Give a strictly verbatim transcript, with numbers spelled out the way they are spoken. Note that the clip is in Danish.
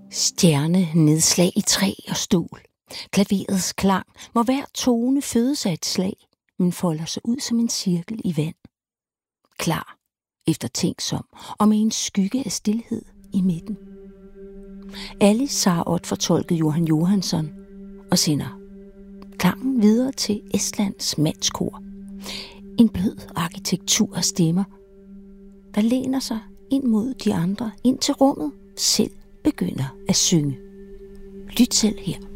Stjernenedslag i træ og stål. Klaverets klang, hvor hver tone fødes af et slag, men folder sig ud som en cirkel i vand. Klar, eftertænksom og med en skygge af stilhed i midten. Alice Sarot fortolkede Johan Johansson og sender klangen videre til Estlands mandskor. En blød arkitektur af stemmer, der læner sig ind mod de andre, ind til rummet selv begynder at synge. Lyt selv her.